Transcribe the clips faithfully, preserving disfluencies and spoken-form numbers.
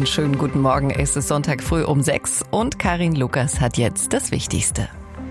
Einen schönen guten Morgen. Es ist Sonntag früh um sechs und Karin Lukas hat jetzt das Wichtigste.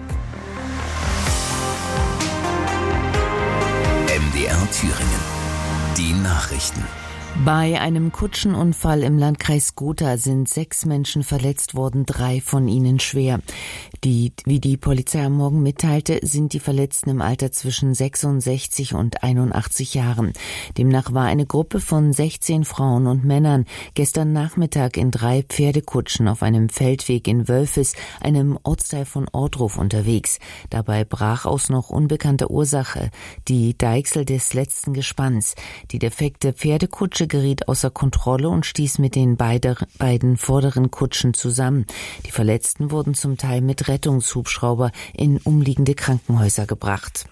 M D R Thüringen. Die Nachrichten. Bei einem Kutschenunfall im Landkreis Gotha sind sechs Menschen verletzt worden, drei von ihnen schwer. Die, wie die Polizei am Morgen mitteilte, sind die Verletzten im Alter zwischen sechsundsechzig und einundachtzig Jahren. Demnach war eine Gruppe von sechzehn Frauen und Männern gestern Nachmittag in drei Pferdekutschen auf einem Feldweg in Wölfes, einem Ortsteil von Ohrdruf, unterwegs. Dabei brach aus noch unbekannter Ursache die Deichsel des letzten Gespanns. Die defekte Pferdekutsche geriet außer Kontrolle und stieß mit den beide, beiden vorderen Kutschen zusammen. Die Verletzten wurden zum Teil mit Rettungshubschrauber in umliegende Krankenhäuser gebracht.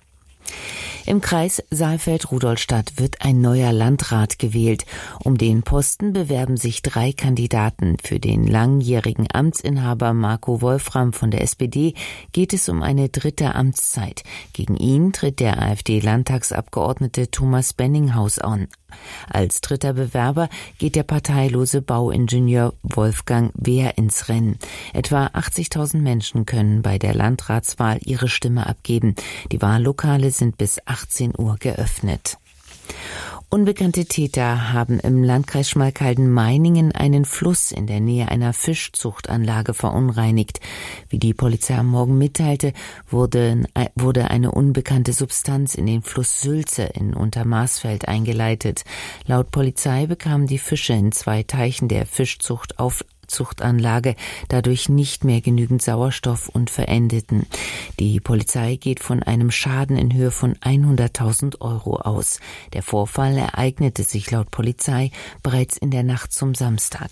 Im Kreis Saalfeld-Rudolstadt wird ein neuer Landrat gewählt. Um den Posten bewerben sich drei Kandidaten. Für den langjährigen Amtsinhaber Marco Wolfram von der S P D geht es um eine dritte Amtszeit. Gegen ihn tritt der AfD-Landtagsabgeordnete Thomas Benninghaus an. Als dritter Bewerber geht der parteilose Bauingenieur Wolfgang Wehr ins Rennen. Etwa achtzigtausend Menschen können bei der Landratswahl ihre Stimme abgeben. Die Wahllokale sind bis achtzehn Uhr geöffnet. Unbekannte Täter haben im Landkreis Schmalkalden-Meiningen einen Fluss in der Nähe einer Fischzuchtanlage verunreinigt. Wie die Polizei am Morgen mitteilte, wurde, wurde eine unbekannte Substanz in den Fluss Sülze in Untermarsfeld eingeleitet. Laut Polizei bekamen die Fische in zwei Teichen der Fischzucht auf Zuchtanlage dadurch nicht mehr genügend Sauerstoff und verendeten. Die Polizei geht von einem Schaden in Höhe von hunderttausend Euro aus. Der Vorfall ereignete sich laut Polizei bereits in der Nacht zum Samstag.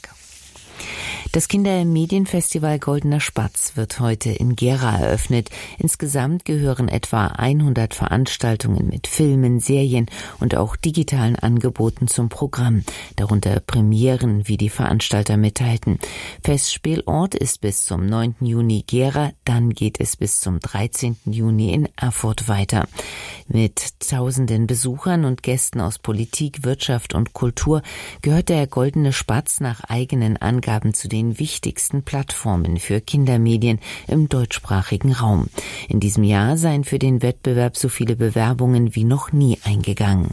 Das Kindermedienfestival Goldener Spatz wird heute in Gera eröffnet. Insgesamt gehören etwa hundert Veranstaltungen mit Filmen, Serien und auch digitalen Angeboten zum Programm, darunter Premieren, wie die Veranstalter mitteilten. Festspielort ist bis zum neunten Juni Gera, dann geht es bis zum dreizehnten Juni in Erfurt weiter. Mit tausenden Besuchern und Gästen aus Politik, Wirtschaft und Kultur gehört der Goldene Spatz nach eigenen Angaben zu den wichtigsten Plattformen für Kindermedien im deutschsprachigen Raum. In diesem Jahr seien für den Wettbewerb so viele Bewerbungen wie noch nie eingegangen.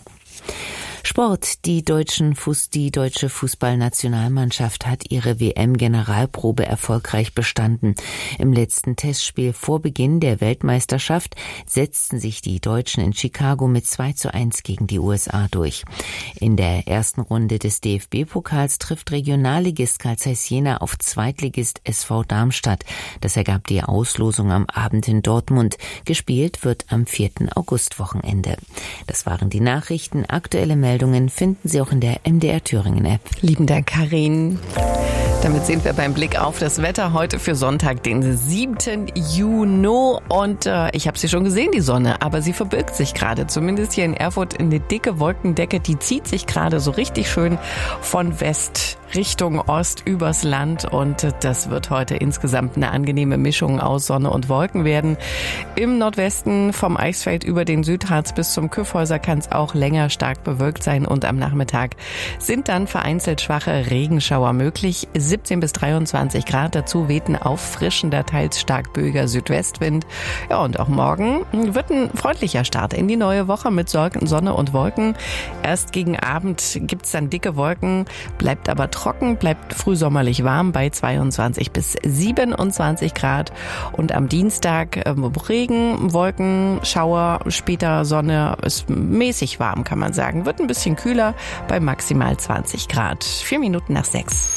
Sport. Die deutschen Fuß, die deutsche Fußballnationalmannschaft hat ihre W M-Generalprobe erfolgreich bestanden. Im letzten Testspiel vor Beginn der Weltmeisterschaft setzten sich die Deutschen in Chicago mit zwei zu eins gegen die U S A durch. In der ersten Runde des D F B-Pokals trifft Regionalligist Carl Zeiss Jena auf Zweitligist S V Darmstadt. Das ergab die Auslosung am Abend in Dortmund. Gespielt wird am vierten August-Wochenende. Das waren die Nachrichten. Aktuelle Meldungen finden Sie auch in der M D R Thüringen App. Lieben Dank, Karin. Damit sind wir beim Blick auf das Wetter heute für Sonntag, den siebten Juni. Und äh, ich habe sie schon gesehen, die Sonne, aber sie verbirgt sich gerade, zumindest hier in Erfurt, in eine dicke Wolkendecke. Die zieht sich gerade so richtig schön von West Richtung Ost übers Land und das wird heute insgesamt eine angenehme Mischung aus Sonne und Wolken werden. Im Nordwesten vom Eichsfeld über den Südharz bis zum Kyffhäuser kann es auch länger stark bewölkt sein und am Nachmittag sind dann vereinzelt schwache Regenschauer möglich. siebzehn bis dreiundzwanzig Grad, dazu weht ein auffrischender, teils stark böiger Südwestwind. Ja, und auch morgen wird ein freundlicher Start in die neue Woche mit Sonne und Wolken. Erst gegen Abend gibt's dann dicke Wolken, bleibt aber trocken, bleibt frühsommerlich warm bei zweiundzwanzig bis siebenundzwanzig Grad. Und am Dienstag äh, Regen, Wolken, Schauer, später Sonne, ist mäßig warm, kann man sagen. Wird ein bisschen kühler bei maximal zwanzig Grad. Vier Minuten nach sechs.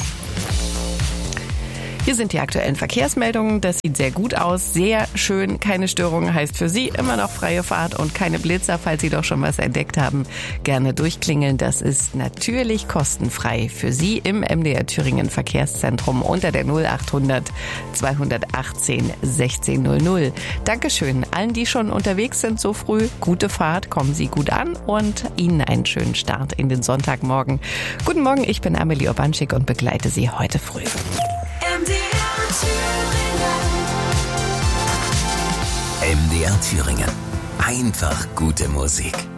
Hier sind die aktuellen Verkehrsmeldungen. Das sieht sehr gut aus, sehr schön. Keine Störungen heißt für Sie immer noch freie Fahrt und keine Blitzer. Falls Sie doch schon was entdeckt haben, gerne durchklingeln. Das ist natürlich kostenfrei für Sie im M D R Thüringen Verkehrszentrum unter der null achthundert zweihundertachtzehn sechzehn null null. Dankeschön allen, die schon unterwegs sind so früh. Gute Fahrt, kommen Sie gut an und Ihnen einen schönen Start in den Sonntagmorgen. Guten Morgen, ich bin Amelie Urbanschik und begleite Sie heute früh. M D R Thüringen. Einfach gute Musik.